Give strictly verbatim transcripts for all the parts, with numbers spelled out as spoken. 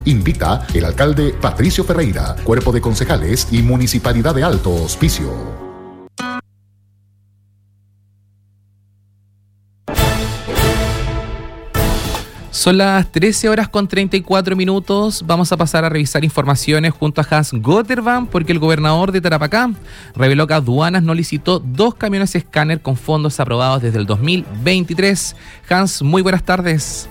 Invita el alcalde Patricio Ferreira, Cuerpo de Concejales y Municipalidad de Alto Hospicio. Son las trece horas con treinta y cuatro minutos. Vamos a pasar a revisar informaciones junto a Hans Gotterban, porque el gobernador de Tarapacá reveló que Aduanas no licitó dos camiones escáner con fondos aprobados desde el dos mil veintitrés. Hans, muy buenas tardes.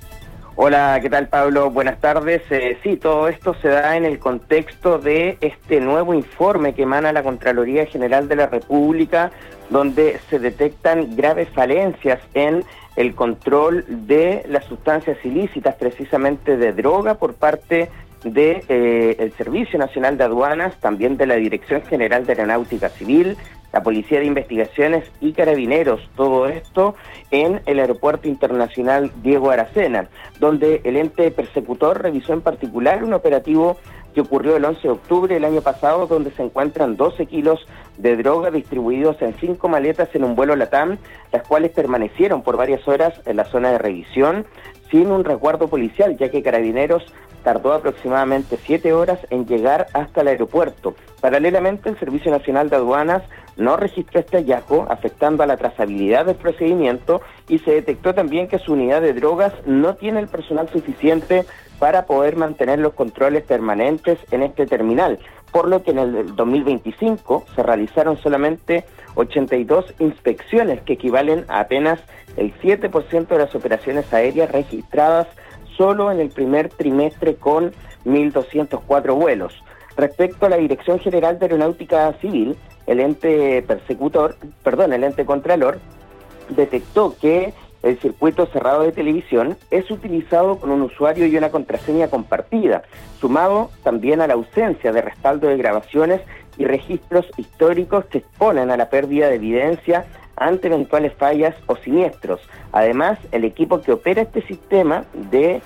Hola, ¿qué tal, Pablo? Buenas tardes. Eh, sí, todo esto se da en el contexto de este nuevo informe que emana la Contraloría General de la República, donde se detectan graves falencias en el control de las sustancias ilícitas, precisamente de droga, por parte de eh, el Servicio Nacional de Aduanas, también de la Dirección General de Aeronáutica Civil, la Policía de Investigaciones y Carabineros. Todo esto en el Aeropuerto Internacional Diego Aracena, donde el ente persecutor revisó en particular un operativo que ocurrió el once de octubre del año pasado, donde se encuentran doce kilos de droga distribuidos en cinco maletas en un vuelo LATAM, las cuales permanecieron por varias horas en la zona de revisión sin un resguardo policial, ya que Carabineros tardó aproximadamente siete horas en llegar hasta el aeropuerto. Paralelamente, el Servicio Nacional de Aduanas no registró este hallazgo, afectando a la trazabilidad del procedimiento, y se detectó también que su unidad de drogas no tiene el personal suficiente para poder mantener los controles permanentes en este terminal, por lo que en el dos mil veinticinco se realizaron solamente ochenta y dos inspecciones, que equivalen a apenas el siete por ciento de las operaciones aéreas registradas solo en el primer trimestre, con mil doscientos cuatro vuelos. Respecto a la Dirección General de Aeronáutica Civil, el ente persecutor, perdón, el ente contralor detectó que el circuito cerrado de televisión es utilizado con un usuario y una contraseña compartida, sumado también a la ausencia de respaldo de grabaciones y registros históricos que exponen a la pérdida de evidencia ante eventuales fallas o siniestros. Además, el equipo que opera este sistema de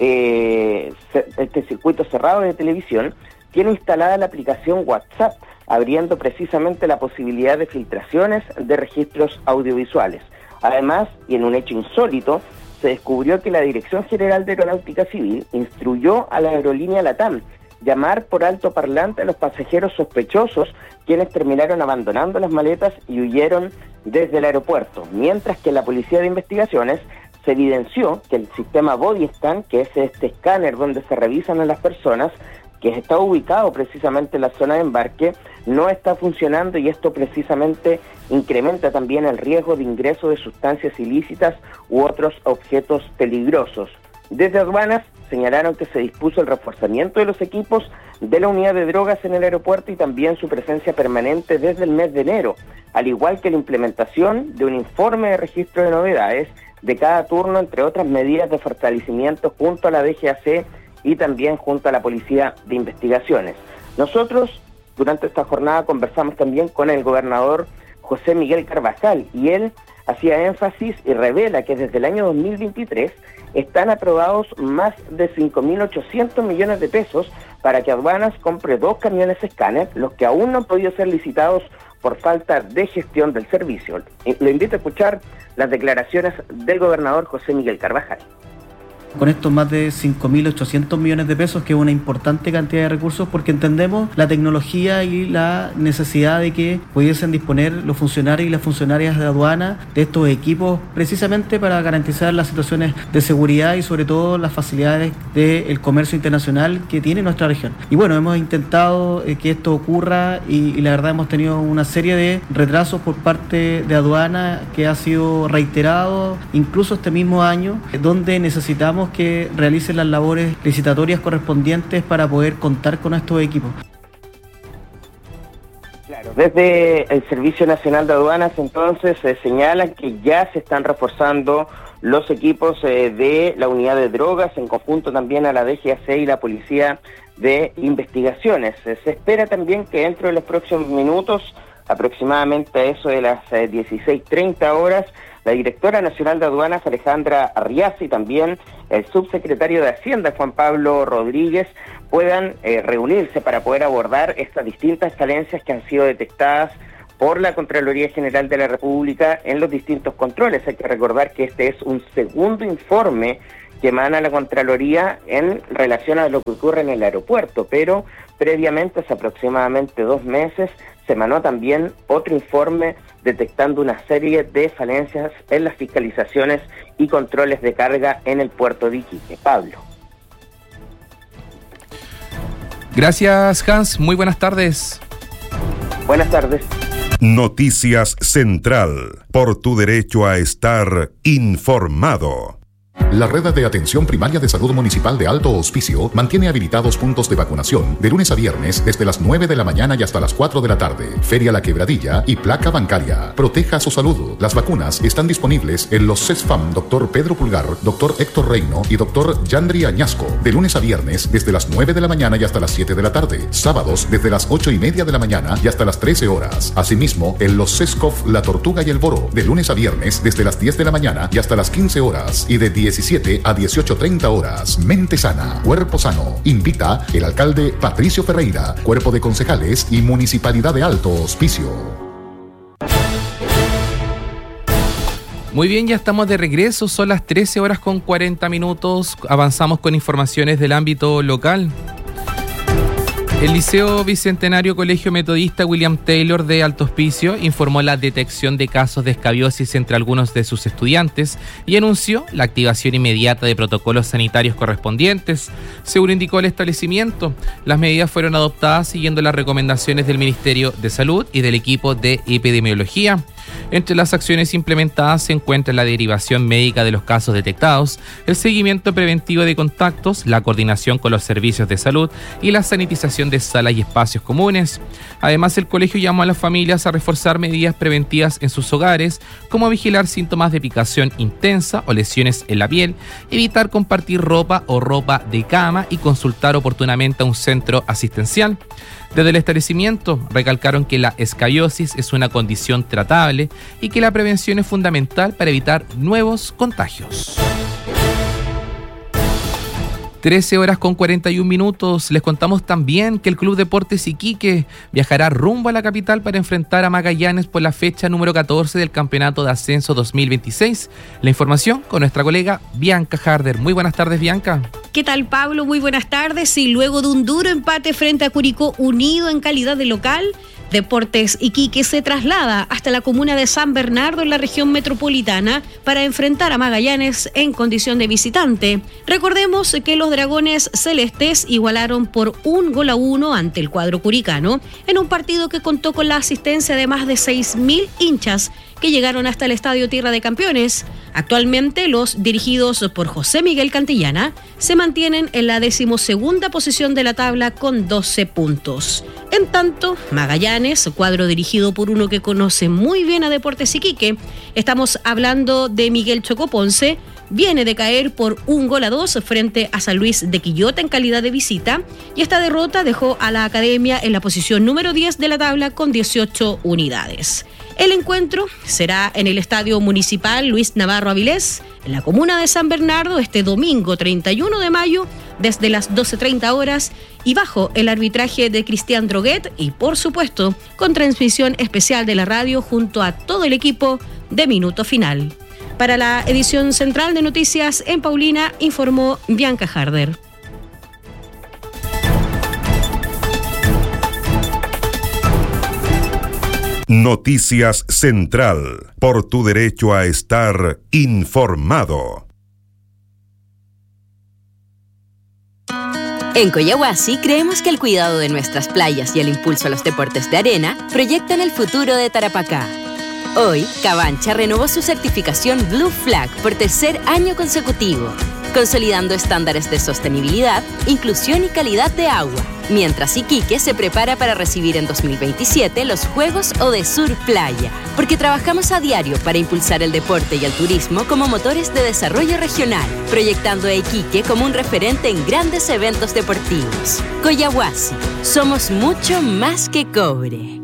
eh, este circuito cerrado de televisión tiene instalada la aplicación WhatsApp, abriendo precisamente la posibilidad de filtraciones de registros audiovisuales. Además, y en un hecho insólito, se descubrió que la Dirección General de Aeronáutica Civil instruyó a la aerolínea LATAM llamar por altoparlante a los pasajeros sospechosos, quienes terminaron abandonando las maletas y huyeron desde el aeropuerto, mientras que la Policía de Investigaciones se evidenció que el sistema Body Scan, que es este escáner donde se revisan a las personas, que está ubicado precisamente en la zona de embarque, no está funcionando, y esto precisamente incrementa también el riesgo de ingreso de sustancias ilícitas u otros objetos peligrosos. Desde Aduanas señalaron que se dispuso el reforzamiento de los equipos de la unidad de drogas en el aeropuerto y también su presencia permanente desde el mes de enero, al igual que la implementación de un informe de registro de novedades de cada turno, entre otras medidas de fortalecimiento junto a la D G A C y también junto a la Policía de Investigaciones. Nosotros, durante esta jornada, conversamos también con el gobernador José Miguel Carvajal, y él hacía énfasis y revela que desde el año dos mil veintitrés están aprobados más de cinco mil ochocientos millones de pesos para que Aduanas compre dos camiones escáner, los que aún no han podido ser licitados por falta de gestión del servicio. Lo invito a escuchar las declaraciones del gobernador José Miguel Carvajal. Con estos más de cinco mil ochocientos millones de pesos, que es una importante cantidad de recursos, porque entendemos la tecnología y la necesidad de que pudiesen disponer los funcionarios y las funcionarias de aduana de estos equipos, precisamente para garantizar las situaciones de seguridad y sobre todo las facilidades del comercio internacional que tiene nuestra región. Y bueno, hemos intentado eh, que esto ocurra y, y la verdad hemos tenido una serie de retrasos por parte de aduana que ha sido reiterado, incluso este mismo año, donde necesitamos que realicen las labores licitatorias correspondientes para poder contar con estos equipos. Claro, desde el Servicio Nacional de Aduanas entonces se señalan que ya se están reforzando los equipos eh, de la unidad de drogas, en conjunto también a la D G A C y la Policía de Investigaciones. Eh, se espera también que dentro de los próximos minutos, aproximadamente a eso de las eh, dieciséis treinta horas, la directora nacional de aduanas, Alejandra Arriaza, y también el subsecretario de Hacienda, Juan Pablo Rodríguez, puedan eh, reunirse para poder abordar estas distintas falencias que han sido detectadas por la Contraloría General de la República en los distintos controles. Hay que recordar que este es un segundo informe que emana la Contraloría en relación a lo que ocurre en el aeropuerto, pero previamente, hace aproximadamente dos meses, se emanó también otro informe detectando una serie de falencias en las fiscalizaciones y controles de carga en el puerto de Iquique. Pablo. Gracias, Hans. Muy buenas tardes. Buenas tardes. Noticias Central. Por tu derecho a estar informado. La Red de Atención Primaria de Salud Municipal de Alto Hospicio mantiene habilitados puntos de vacunación de lunes a viernes desde las nueve de la mañana y hasta las cuatro de la tarde. Feria La Quebradilla y Placa Bancaria. Proteja su salud. Las vacunas están disponibles en los CESFAM Doctor Pedro Pulgar, Doctor Héctor Reino y Doctor Yandri Añasco, de lunes a viernes desde las nueve de la mañana y hasta las siete de la tarde. Sábados desde las ocho y media de la mañana y hasta las trece horas. Asimismo, en los CESCOF La Tortuga y el Boro, de lunes a viernes desde las diez de la mañana y hasta las quince horas y de diecisiete a dieciocho treinta horas. Mente sana, cuerpo sano. Invita el alcalde Patricio Ferreira, cuerpo de concejales y Municipalidad de Alto Hospicio. Muy bien, ya estamos de regreso, son las trece horas con cuarenta minutos, avanzamos con informaciones del ámbito local. El Liceo Bicentenario Colegio Metodista William Taylor de Alto Hospicio informó la detección de casos de escabiosis entre algunos de sus estudiantes y anunció la activación inmediata de protocolos sanitarios correspondientes. Según indicó el establecimiento, las medidas fueron adoptadas siguiendo las recomendaciones del Ministerio de Salud y del equipo de epidemiología. Entre las acciones implementadas se encuentra la derivación médica de los casos detectados, el seguimiento preventivo de contactos, la coordinación con los servicios de salud y la sanitización de salas y espacios comunes. Además, el colegio llamó a las familias a reforzar medidas preventivas en sus hogares, como vigilar síntomas de picación intensa o lesiones en la piel, evitar compartir ropa o ropa de cama y consultar oportunamente a un centro asistencial. Desde el establecimiento recalcaron que la escabiosis es una condición tratable y que la prevención es fundamental para evitar nuevos contagios. trece horas con cuarenta y un minutos. Les contamos también que el Club Deportes Iquique viajará rumbo a la capital para enfrentar a Magallanes por la fecha número catorce del Campeonato de Ascenso dos mil veintiséis. La información con nuestra colega Bianca Harder. Muy buenas tardes, Bianca. ¿Qué tal, Pablo? Muy buenas tardes. Y luego de un duro empate frente a Curicó Unido en calidad de local, Deportes Iquique se traslada hasta la comuna de San Bernardo en la región metropolitana para enfrentar a Magallanes en condición de visitante. Recordemos que los Dragones Celestes igualaron por un gol a uno ante el cuadro curicano en un partido que contó con la asistencia de más de seis mil hinchas que llegaron hasta el Estadio Tierra de Campeones. Actualmente, los dirigidos por José Miguel Cantillana se mantienen en la decimosegunda posición de la tabla con doce puntos. En tanto, Magallanes, cuadro dirigido por uno que conoce muy bien a Deportes Iquique, estamos hablando de Miguel Choco Ponce, viene de caer por un gol a dos frente a San Luis de Quillota en calidad de visita, y esta derrota dejó a la Academia en la posición número diez de la tabla con dieciocho unidades. El encuentro será en el Estadio Municipal Luis Navarro Avilés, en la comuna de San Bernardo, este domingo treinta y uno de mayo, desde las doce treinta horas, y bajo el arbitraje de Cristian Droguet y, por supuesto, con transmisión especial de la radio junto a todo el equipo de Minuto Final. Para la edición central de Noticias en Paulina, informó Bianca Harder. Noticias Central. Por tu derecho a estar informado. En Coyahuasi creemos que el cuidado de nuestras playas y el impulso a los deportes de arena proyectan el futuro de Tarapacá. Hoy, Cabancha renovó su certificación Blue Flag por tercer año consecutivo, consolidando estándares de sostenibilidad, inclusión y calidad de agua, mientras Iquique se prepara para recibir en dos mil veintisiete los Juegos Odesur Playa, porque trabajamos a diario para impulsar el deporte y el turismo como motores de desarrollo regional, proyectando a Iquique como un referente en grandes eventos deportivos. Coyahuasi, somos mucho más que cobre.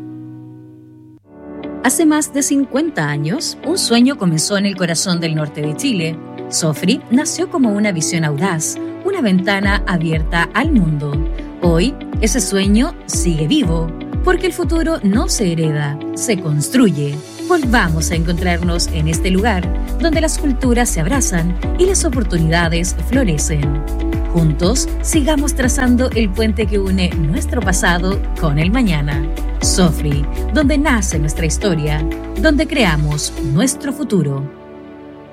Hace más de cincuenta años, un sueño comenzó en el corazón del norte de Chile. Sofri nació como una visión audaz, una ventana abierta al mundo. Hoy, ese sueño sigue vivo, porque el futuro no se hereda, se construye. Volvamos a encontrarnos en este lugar donde las culturas se abrazan y las oportunidades florecen. Juntos, sigamos trazando el puente que une nuestro pasado con el mañana. Sofri, donde nace nuestra historia, donde creamos nuestro futuro.